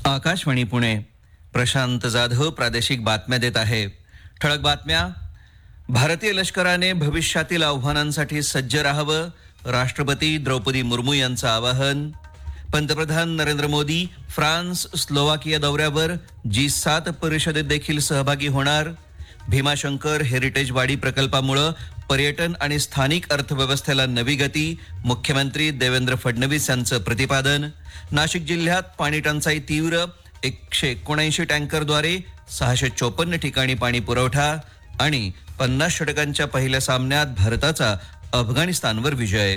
आकाशवाणी पुणे. प्रशांत जाधव प्रादेशिक बातम्या देत आहे. ठळक बातम्या. भारतीय लष्कराने भविष्यातील आव्हानांसाठी सज्ज राहावं, राष्ट्रपती द्रौपदी मुर्मू यांचं आवाहन. पंतप्रधान नरेंद्र मोदी फ्रान्स स्लोवाकिया दौऱ्यावर G7 परिषदेत देखील सहभागी होणार. भीमाशंकर हेरिटेज वाडी प्रकल्पामुळे पर्यटन आणि स्थानिक अर्थव्यवस्थेला नवी गती, मुख्यमंत्री देवेंद्र फडणवीस यांचं प्रतिपादन. नाशिक जिल्ह्यात पाणी टंचाई तीव्र, 179 टँकरद्वारे 654 ठिकाणी पाणी पुरवठा. आणि 50 षटकांच्या पहिल्या सामन्यात भारताचा अफगाणिस्तानवर विजय.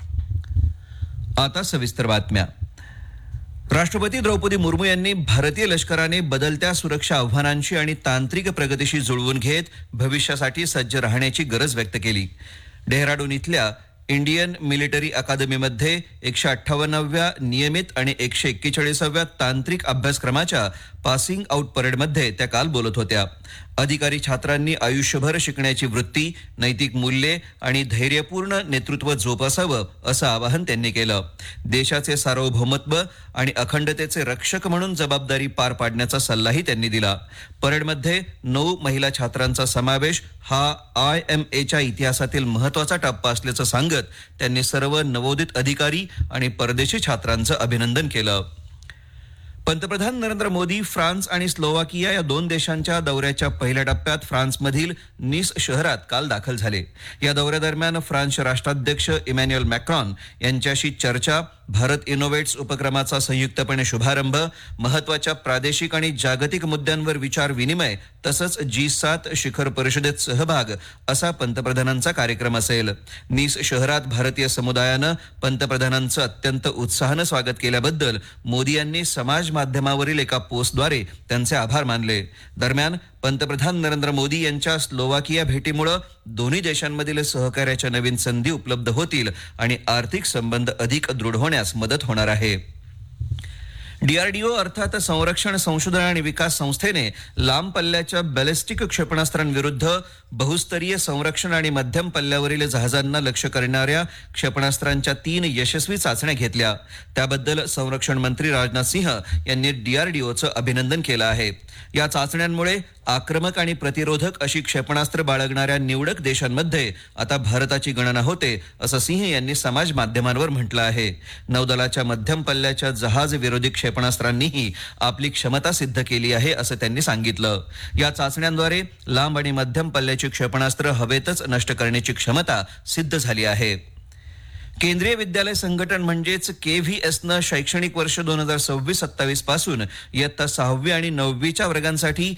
आता सविस्तर बातम्या. राष्ट्रपती द्रौपदी मुर्मू यांनी भारतीय लष्कराने बदलत्या सुरक्षा आव्हानांशी आणि तांत्रिक प्रगतीशी जुळवून घेत भविष्यासाठी सज्ज राहण्याची गरज व्यक्त केली. डेहराडून इथल्या इंडियन मिलिटरी अकादमीमध्ये 158व्या नियमित आणि 141व्या तांत्रिक अभ्यासक्रमाच्या पासिंग आउट परेडमध्ये त्या काल बोलत होत्या. अधिकारी छात्रांनी आयुष्यभर शिकण्याची वृत्ती, नैतिक मूल्ये आणि धैर्यपूर्ण नेतृत्व जोपासावं असं आवाहन त्यांनी केलं. देशाचे सार्वभौमत्व आणि अखंडतेचे रक्षक म्हणून जबाबदारी पार पाडण्याचा सल्लाही त्यांनी दिला. परेडमध्ये 9 महिला छात्रांचा समावेश हा IMAच्या इतिहासातील महत्त्वाचा टप्पा असल्याचं सांगत त्यांनी सर्व नवोदित अधिकारी आणि परदेशी छात्रांचं अभिनंदन केलं. पंतप्रधान नरेंद्र मोदी फ्रान्स आणि स्लोवाकिया या 2 देशांच्या दौऱ्याच्या पहिल्या टप्प्यात फ्रान्समधील निस शहरात काल दाखल झाले. या दौऱ्यादरम्यान फ्रान्सचे राष्ट्राध्यक्ष इमॅन्युएल मॅक्रॉन यांच्याशी चर्चा, भारत इनोव्हेट्स उपक्रमाचा संयुक्तपणे शुभारंभ, महत्त्वाच्या प्रादेशिक आणि जागतिक मुद्द्यांवर विचार विनिमय तसंच G7 शिखर परिषदेत सहभाग असा पंतप्रधानांचा कार्यक्रम असेल. निस शहरात भारतीय समुदायानं पंतप्रधानांचं अत्यंत उत्साहानं स्वागत केल्याबद्दल मोदी यांनी समाज माध्यमावरील एका पोस्टद्वारे त्यांचे आभार मानले. दरम्यान पंतप्रधान नरेंद्र मोदी यांच्या स्लोवाकिया भेटीमुळे दोन्ही देशांमधील सहकार्याच्या नवीन संधी उपलब्ध होतील आणि आर्थिक संबंध अधिक दृढ होण्यास मदत होणार आहे. DRDO अर्थात संरक्षण संशोधन आणि विकास संस्थेने लांब पल्ल्याच्या बॅलिस्टिक क्षेपणास्त्रांविरुद्ध बहुस्तरीय संरक्षण आणि मध्यम पल्ल्यावरील जहाजांना लक्ष्य करणाऱ्या क्षेपणास्त्रांच्या 3 यशस्वी चाचण्या घेतल्या. त्याबद्दल संरक्षण मंत्री राजनाथ सिंह यांनी DRDOचं अभिनंदन केलं आहे. या चाचण्यांमुळे आक्रमक आणि प्रतिरोधक अशी क्षेपणास्त्र बाळगणाऱ्या निवडक देशांमध्ये आता भारताची गणना होते असं सिंह यांनी समाज माध्यमांवर म्हटलं आहे. नौदलाच्या मध्यम पल्ल्याच्या जहाज विरोधी क्षेपणास्त्रांनीही आपली क्षमता सिद्ध केली आहे असं त्यांनी सांगितलं. या चाचण्यांद्वारे लांब आणि मध्यम पल्ल्याची क्षेपणास्त्र हवेतच नष्ट करण्याची क्षमता सिद्ध झाली आहे. केंद्रीय विद्यालय संघटन म्हणजेच KVSनं शैक्षणिक वर्ष 2026-27 पासून इयत्ता 6वी आणि 9वीच्या वर्गांसाठी